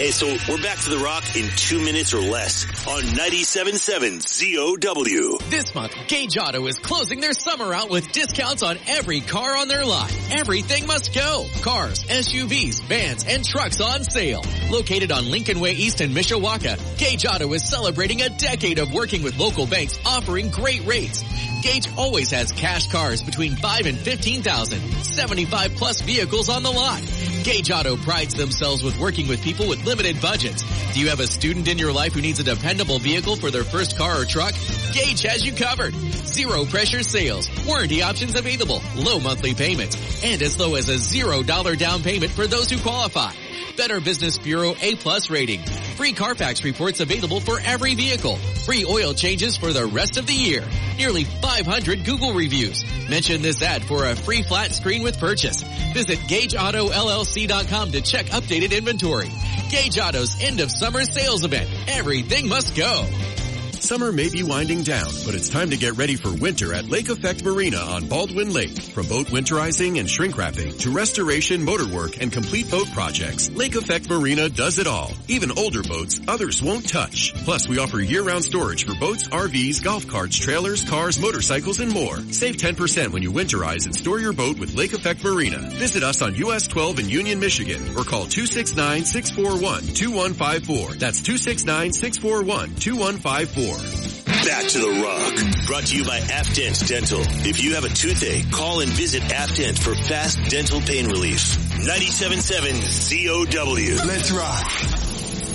Hey, so we're back to the Rock in 2 minutes or less on 97.7 ZOW. This month, Gage Auto is closing their summer out with discounts on every car on their lot. Everything must go. Cars, SUVs, vans, and trucks on sale. Located on Lincoln Way East in Mishawaka, Gage Auto is celebrating a decade of working with local banks offering great rates. Gage always has cash cars between $5,000 and $15,000. 75 plus vehicles on the lot. Gage Auto prides themselves with working with people with limited budgets. Do you have a student in your life who needs a dependable vehicle for their first car or truck? Gage has you covered. Zero pressure sales, warranty options available, low monthly payments, and as low as a $0 down payment for those who qualify. Better Business Bureau A+ rating. Free Carfax reports available for every vehicle. Free oil changes for the rest of the year. Nearly 500 Google reviews. Mention this ad for a free flat screen with purchase. Visit GageAutoLLC.com to check updated inventory. Gage Auto's end of summer sales event. Everything must go. Summer may be winding down, but it's time to get ready for winter at Lake Effect Marina on Baldwin Lake. From boat winterizing and shrink wrapping to restoration, motor work, and complete boat projects, Lake Effect Marina does it all. Even older boats others won't touch. Plus, we offer year-round storage for boats, RVs, golf carts, trailers, cars, motorcycles, and more. Save 10% when you winterize and store your boat with Lake Effect Marina. Visit us on US 12 in Union, Michigan, or call 269-641-2154. That's 269-641-2154. Back to the Rock. Brought to you by Afdent Dental. If you have a toothache, call and visit Afdent for fast dental pain relief. 97.7 ZOW. Let's rock.